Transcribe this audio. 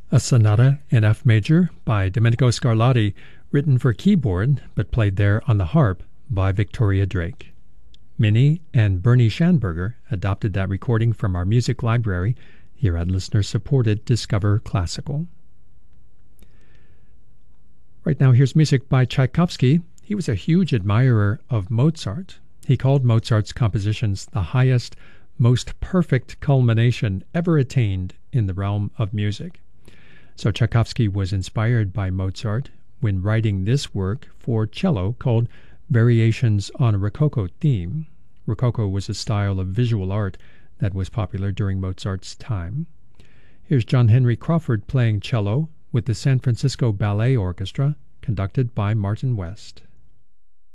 A sonata in F major by Domenico Scarlatti, written for keyboard but played there on the harp by Victoria Drake. Minnie and Bernie Schanberger adopted that recording from our music library here at listener-supported Discover Classical. Right now, here's music by Tchaikovsky. He was a huge admirer of Mozart. He called Mozart's compositions the highest, most perfect culmination ever attained in the realm of music. So Tchaikovsky was inspired by Mozart when writing this work for cello called Variations on a Rococo Theme. Rococo was a style of visual art that was popular during Mozart's time. Here's John Henry Crawford playing cello with the San Francisco Ballet Orchestra, conducted by Martin West.